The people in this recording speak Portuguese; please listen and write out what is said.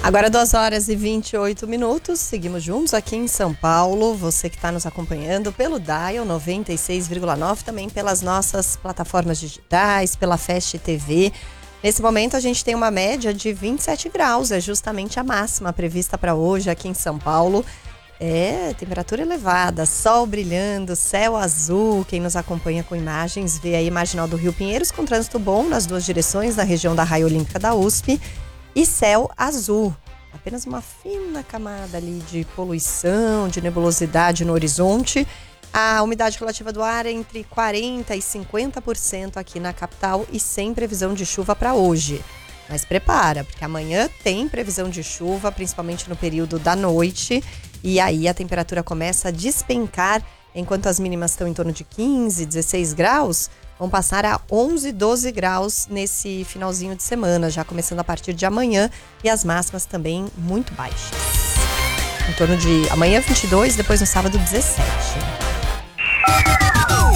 Agora 2h28, seguimos juntos aqui em São Paulo. Você que está nos acompanhando pelo Dial 96,9, também pelas nossas plataformas digitais, pela Fast TV. Nesse momento a gente tem uma média de 27 graus, é justamente a máxima prevista para hoje aqui em São Paulo. Temperatura elevada, sol brilhando, céu azul. Quem nos acompanha com imagens vê aí Marginal do Rio Pinheiros com trânsito bom nas duas direções, na região da Raia Olímpica da USP. E céu azul, apenas uma fina camada ali de poluição, de nebulosidade no horizonte. A umidade relativa do ar é entre 40% e 50% aqui na capital e sem previsão de chuva para hoje. Mas prepara, porque amanhã tem previsão de chuva, principalmente no período da noite. E aí a temperatura começa a despencar, enquanto as mínimas estão em torno de 15, 16 graus. Vão passar a 11, 12 graus nesse finalzinho de semana, já começando a partir de amanhã, e as máximas também muito baixas. Em torno de amanhã 22, depois no sábado 17.